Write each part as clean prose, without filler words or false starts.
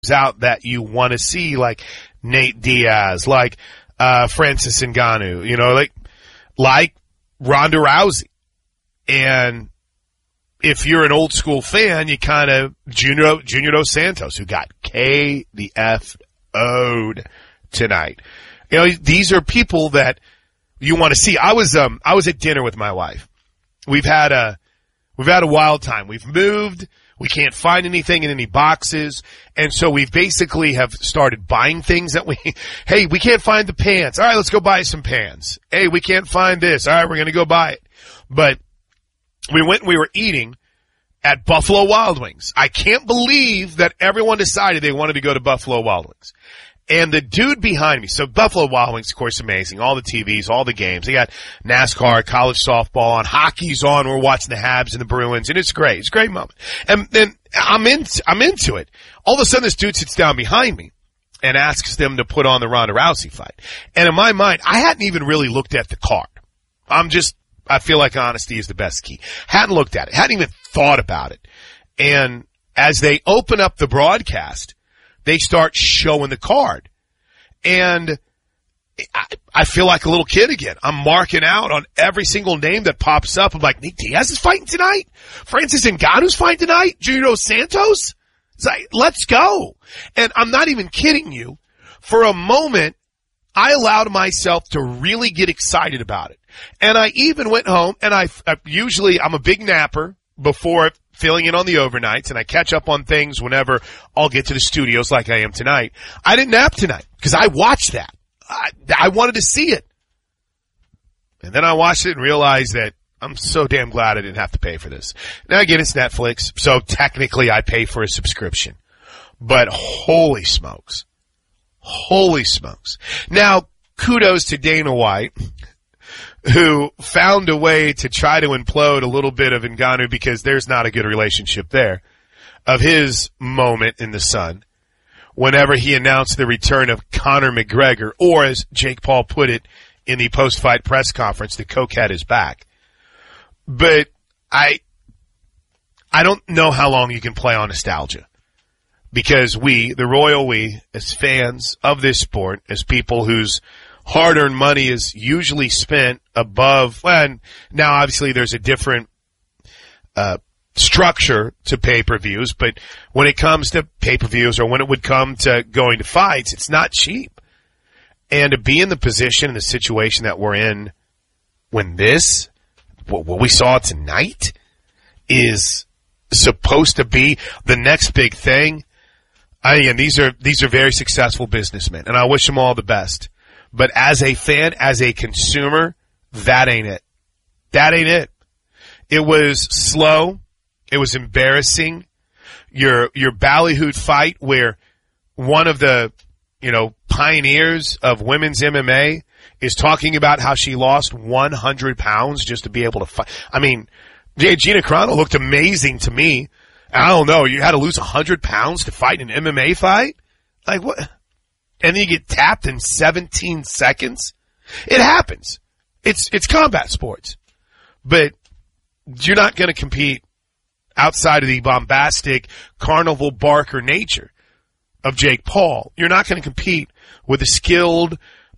out that you want to see, like Nate Diaz, like Francis Ngannou, like Ronda Rousey. And if you're an old school fan, you kind of Junior Dos Santos, who got KDFO'd tonight. These are people that you want to see. I was at dinner with my wife. We've had a wild time. We've moved. We can't find anything in any boxes. And so we basically have started buying things that hey, we can't find the pants. All right, let's go buy some pants. Hey, we can't find this. All right, we're going to go buy it. But we went and we were eating at Buffalo Wild Wings. I can't believe that everyone decided they wanted to go to Buffalo Wild Wings. And the dude behind me, so Buffalo Wild Wings, of course, amazing. All the TVs, all the games. They got NASCAR, college softball on, hockey's on. We're watching the Habs and the Bruins, and it's great. It's a great moment. And then I'm into it. All of a sudden, this dude sits down behind me and asks them to put on the Ronda Rousey fight. And in my mind, I hadn't even really looked at the card. I feel like honesty is the best key. Hadn't looked at it. Hadn't even thought about it. And as they open up the broadcast, they start showing the card. And I feel like a little kid again. I'm marking out on every single name that pops up. I'm like, Nate Diaz is fighting tonight? Francis Ngannou's fighting tonight? Junior Dos Santos? It's like, let's go. And I'm not even kidding you. For a moment, I allowed myself to really get excited about it. And I even went home, and I'm a big napper before filling in on the overnights, and I catch up on things whenever I'll get to the studios like I am tonight. I didn't nap tonight because I watched that. I wanted to see it. And then I watched it and realized that I'm so damn glad I didn't have to pay for this. Now again, it's Netflix, so technically I pay for a subscription. But holy smokes. Holy smokes. Now, kudos to Dana White, who found a way to try to implode a little bit of Ngannou, because there's not a good relationship there, of his moment in the sun whenever he announced the return of Conor McGregor, or as Jake Paul put it in the post-fight press conference, the cokehead is back. But I don't know how long you can play on nostalgia, because we, the royal we, as fans of this sport, as people whose hard-earned money is usually spent above, and now obviously there's a different structure to pay-per-views, but when it comes to pay-per-views, or when it would come to going to fights, it's not cheap. And to be in the position and the situation that we're in when what we saw tonight is supposed to be the next big thing. Again, these are very successful businessmen, and I wish them all the best. But as a fan, as a consumer, that ain't it. That ain't it. It was slow. It was embarrassing. Your ballyhooed fight where one of the, pioneers of women's MMA is talking about how she lost 100 pounds just to be able to fight. I mean, Gina Carano looked amazing to me. I don't know. You had to lose 100 pounds to fight an MMA fight? Like what? And then you get tapped in 17 seconds? It happens. It's combat sports. But you're not going to compete outside of the bombastic carnival barker nature of Jake Paul. You're not going to compete with the skilled,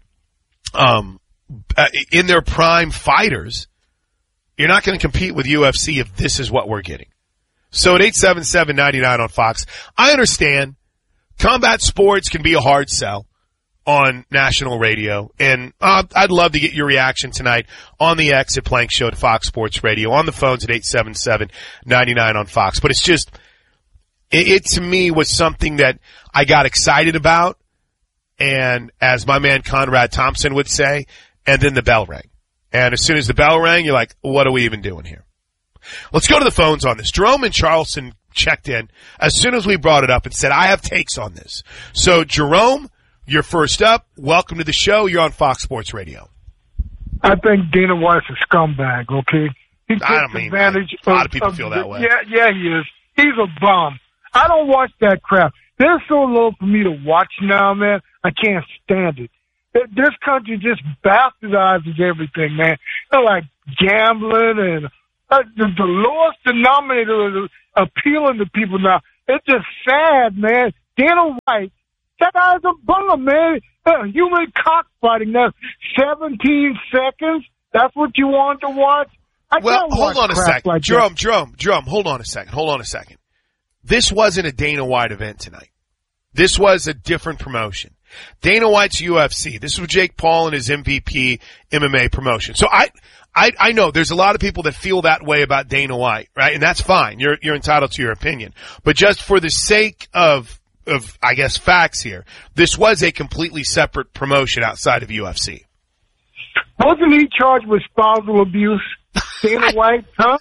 in their prime fighters. You're not going to compete with UFC if this is what we're getting. So at 877-99 on Fox, I understand combat sports can be a hard sell on national radio, and I'd love to get your reaction tonight on the X at Plank Show to Fox Sports Radio, on the phones at 877-99 on Fox. But it's just, it to me was something that I got excited about, and as my man Conrad Thompson would say, and then the bell rang. And as soon as the bell rang, you're like, what are we even doing here? Let's go to the phones on this. Jerome in Charleston checked in as soon as we brought it up and said, I have takes on this. So, Jerome, you're first up. Welcome to the show. You're on Fox Sports Radio. I think Dana White's a scumbag, okay? He takes advantage a lot of people feel that way. Yeah, he is. He's a bum. I don't watch that crap. They're so low for me to watch now, man. I can't stand it. This country just bastardizes everything, man. They're like gambling and the lowest denominator is appealing to people now. It's just sad, man. Dana White, that guy's a bum, man. Human cockfighting. That's 17 seconds. That's what you want to watch? Hold on a second. Like Jerome, hold on a second. This wasn't a Dana White event tonight. This was a different promotion. Dana White's UFC. This was Jake Paul and his MVP MMA promotion. So I know there's a lot of people that feel that way about Dana White, right? And that's fine. You're entitled to your opinion. But just for the sake of I guess facts here, this was a completely separate promotion outside of UFC. Wasn't he charged with spousal abuse, Dana White, huh?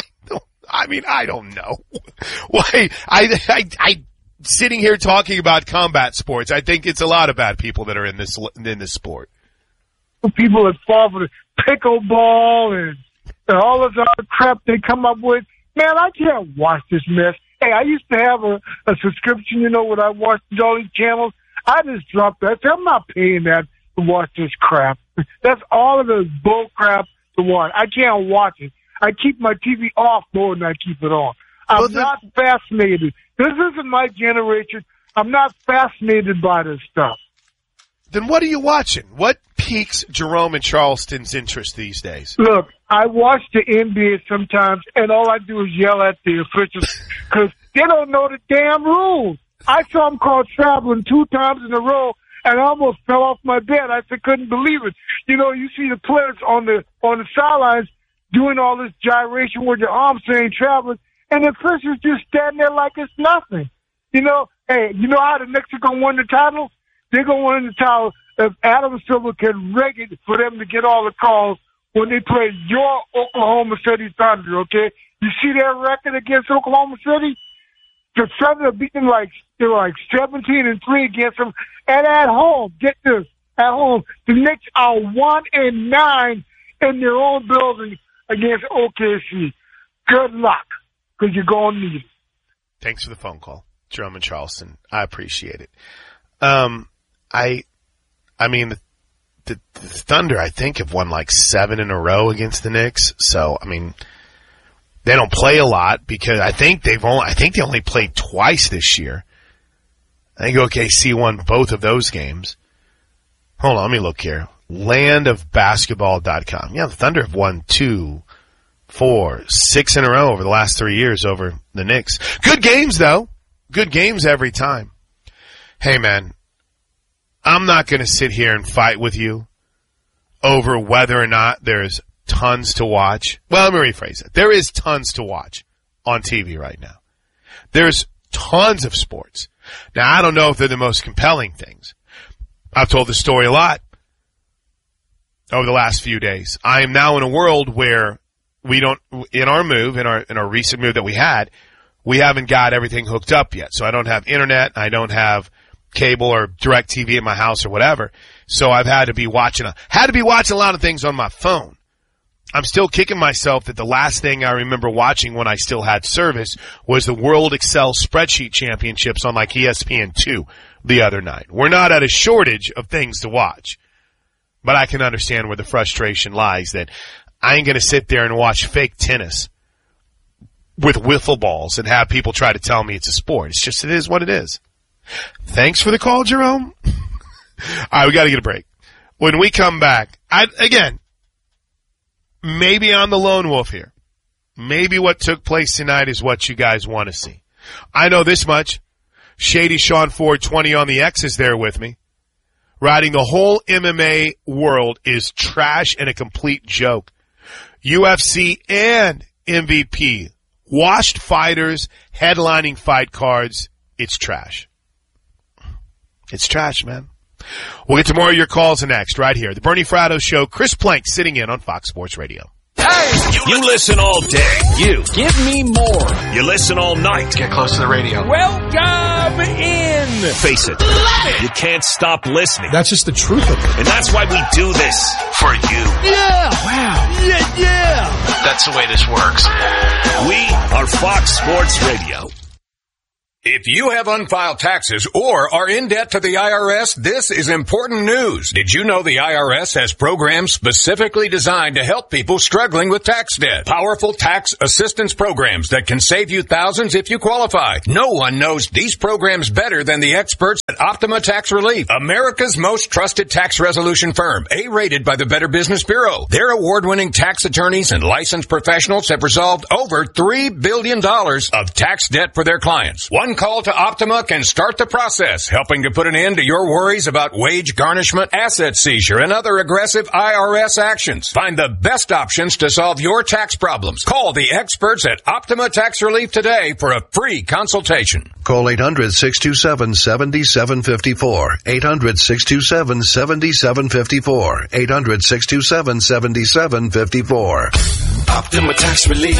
I don't know. Why? I sitting here talking about combat sports. I think it's a lot of bad people that are in this sport. People that fall for the pickleball and all this other crap they come up with. Man, I can't watch this mess. Hey, I used to have a subscription, when I watched all these channels. I just dropped that. I'm not paying that to watch this crap. That's all of the bull crap to watch. I can't watch it. I keep my TV off more than I keep it on. I'm not fascinated. This isn't my generation. I'm not fascinated by this stuff. Then what are you watching? What piques Jerome and Charleston's interest these days? Look, I watch the NBA sometimes, and all I do is yell at the officials because they don't know the damn rules. I saw them called traveling 2 times in a row, and I almost fell off my bed. I couldn't believe it. You see the players on the sidelines doing all this gyration with their arms saying traveling, and the officials just standing there like it's nothing. Hey, you know how the Knicks are going to win the title? They're going to win the title if Adam Silver can rig it for them to get all the calls when they play your Oklahoma City Thunder, okay? You see their record against Oklahoma City? The Thunder beat them they're 17-3 against them. And at home, get this, at home, the Knicks are 1-9 in their own building against OKC. Good luck, because you're going to need it. Thanks for the phone call, Jerome and Charleston. I appreciate it. The Thunder, I think, have won 7 in a row against the Knicks. So, they don't play a lot because I think they only played twice this year. I think OKC won both of those games. Hold on, let me look here. Landofbasketball.com. Yeah, the Thunder have won 2, 4, 6 in a row over the last 3 years over the Knicks. Good games, though. Good games every time. Hey, man, I'm not going to sit here and fight with you over whether or not there's tons to watch. Well, let me rephrase it. There is tons to watch on TV right now. There's tons of sports. Now, I don't know if they're the most compelling things. I've told this story a lot over the last few days. I am now in a world where we don't, in our recent move that we haven't got everything hooked up yet. So I don't have internet. I don't have cable or direct TV in my house or whatever. So I've had to be watching a lot of things on my phone. I'm still kicking myself that the last thing I remember watching when I still had service was the World Excel Spreadsheet Championships on ESPN2 the other night. We're not at a shortage of things to watch, but I can understand where the frustration lies that I ain't going to sit there and watch fake tennis with wiffle balls and have people try to tell me it's a sport. It is what it is. Thanks for the call, Jerome. All right, we got to get a break. When we come back, maybe I'm the lone wolf here. Maybe what took place tonight is what you guys want to see. I know this much. Shady Sean Ford 20 on the X is there with me. Riding the whole MMA world is trash and a complete joke. UFC and MVP. Washed fighters, headlining fight cards. It's trash. It's trash, man. We'll get to more of your calls next, right here. The Bernie Fratto Show. Chris Plank sitting in on Fox Sports Radio. Hey! You listen all day. You. Give me more. You listen all night. Get close to the radio. Welcome in. Face it. You can't stop listening. That's just the truth of it. And that's why we do this. For you. Yeah. Wow. Yeah. That's the way this works. We are Fox Sports Radio. If you have unfiled taxes or are in debt to the IRS, this is important news. Did you know the IRS has programs specifically designed to help people struggling with tax debt? Powerful tax assistance programs that can save you thousands if you qualify. No one knows these programs better than the experts at Optima Tax Relief, America's most trusted tax resolution firm, A-rated by the Better Business Bureau. Their award-winning tax attorneys and licensed professionals have resolved over $3 billion of tax debt for their clients. One call to Optima can start the process, helping to put an end to your worries about wage garnishment, asset seizure, and other aggressive IRS actions. Find the best options to solve your tax problems. Call the experts at Optima Tax Relief today for a free consultation. Call 800-627-7754. 800-627-7754. 800-627-7754. Optima Tax Relief.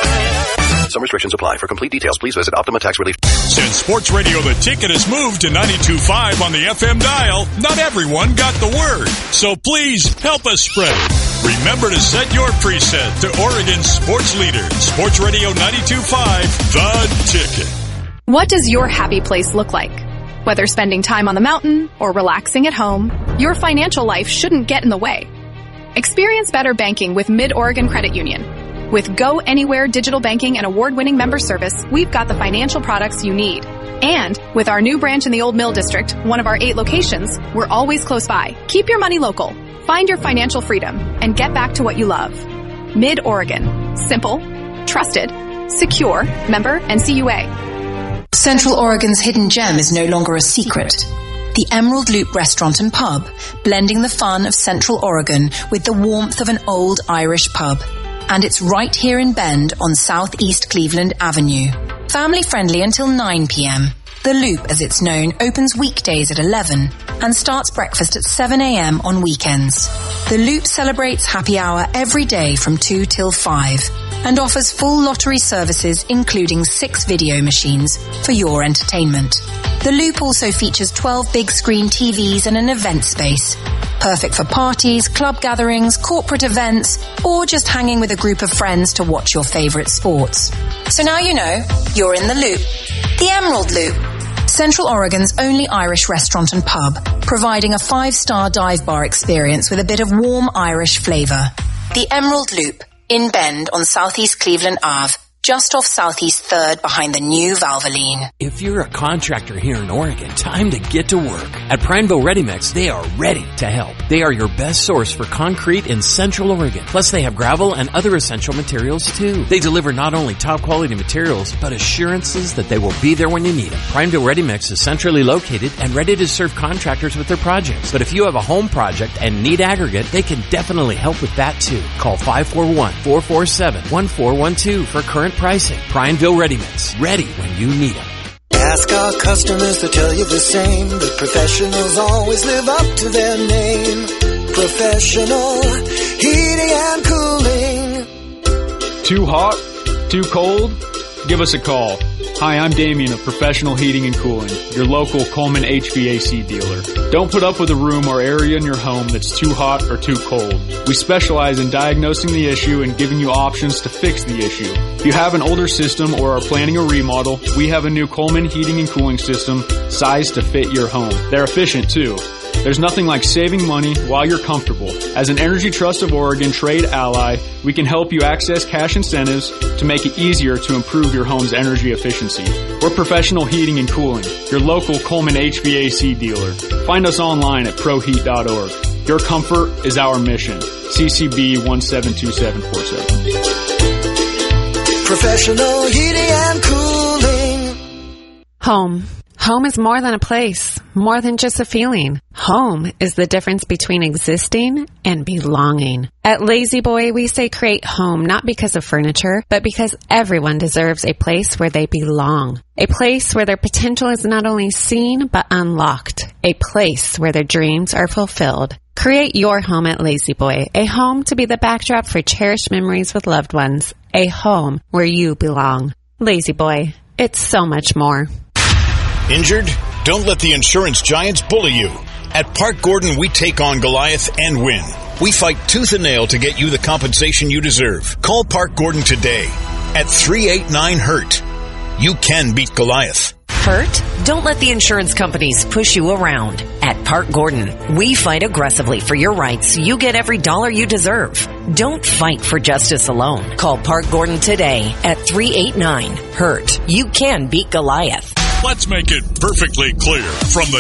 Some restrictions apply. For complete details, please visit Optima Tax Relief. Since Sports Radio The Ticket has moved to 92.5 on the FM dial, not everyone got the word. So please help us spread it. Remember to set your preset to Oregon's sports leader, Sports Radio 92.5, The Ticket. What does your happy place look like? Whether spending time on the mountain or relaxing at home, your financial life shouldn't get in the way. Experience better banking with Mid-Oregon Credit Union. With Go Anywhere digital banking and award-winning member service, we've got the financial products you need. And with our new branch in the Old Mill District, one of our 8 locations, we're always close by. Keep your money local. Find your financial freedom and get back to what you love. Mid-Oregon. Simple, trusted, secure, member NCUA. Central Oregon's hidden gem is no longer a secret. The Emerald Loop Restaurant and Pub, blending the fun of Central Oregon with the warmth of an old Irish pub. And it's right here in Bend on Southeast Cleveland Avenue. Family friendly until 9 p.m. The Loop, as it's known, opens weekdays at 11 and starts breakfast at 7 a.m. on weekends. The Loop celebrates happy hour every day from 2 till 5 and offers full lottery services including 6 video machines for your entertainment. The Loop also features 12 big screen TVs and an event space. Perfect for parties, club gatherings, corporate events, or just hanging with a group of friends to watch your favorite sports. So now you know, you're in the Loop. The Emerald Loop. Central Oregon's only Irish restaurant and pub, providing a 5-star dive bar experience with a bit of warm Irish flavor. The Emerald Loop, in Bend on Southeast Cleveland Ave, just off Southeast 3rd behind the new Valvoline. If you're a contractor here in Oregon, time to get to work. At Prineville Ready Mix, they are ready to help. They are your best source for concrete in Central Oregon. Plus, they have gravel and other essential materials, too. They deliver not only top-quality materials, but assurances that they will be there when you need them. Prineville Ready Mix is centrally located and ready to serve contractors with their projects. But if you have a home project and need aggregate, they can definitely help with that, too. Call 541-447-1412 for current pricing. Prineville Ready Mix. Ready when you need them. Ask our customers to tell you the same. The professionals always live up to their name. Professional Heating and Cooling. Too hot? Too cold? Give us a call. Hi, I'm Damien of Professional Heating and Cooling, your local Coleman HVAC dealer. Don't put up with a room or area in your home that's too hot or too cold. We specialize in diagnosing the issue and giving you options to fix the issue. If you have an older system or are planning a remodel, we have a new Coleman Heating and Cooling system sized to fit your home. They're efficient too. There's nothing like saving money while you're comfortable. As an Energy Trust of Oregon trade ally, we can help you access cash incentives to make it easier to improve your home's energy efficiency. We're Professional Heating and Cooling, your local Coleman HVAC dealer. Find us online at proheat.org. Your comfort is our mission. CCB 172747. Professional Heating and Cooling. Home. Home is more than a place, more than just a feeling. Home is the difference between existing and belonging. At Lazy Boy, we say create home not because of furniture, but because everyone deserves a place where they belong. A place where their potential is not only seen, but unlocked. A place where their dreams are fulfilled. Create your home at Lazy Boy, a home to be the backdrop for cherished memories with loved ones. A home where you belong. Lazy Boy, it's so much more. Injured? Don't let the insurance giants bully you. At Park Gordon, we take on Goliath and win. We fight tooth and nail to get you the compensation you deserve. Call Park Gordon today at 389-HURT. You can beat Goliath. Hurt? Don't let the insurance companies push you around. At Park Gordon, we fight aggressively for your rights so you get every dollar you deserve. Don't fight for justice alone. Call Park Gordon today at 389-HURT. You can beat Goliath. Let's make it perfectly clear. From the